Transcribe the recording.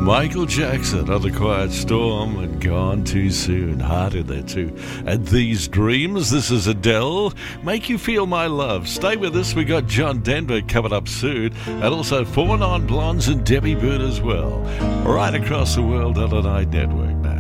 Michael Jackson on The Quiet Storm and Gone Too Soon. Hard in there too. And These Dreams, this is Adele. Make You Feel My Love. Stay with us. We got John Denver coming up soon. And also 4 Non Blondes and Debbie Bird as well. Right across the world on the Night Network now.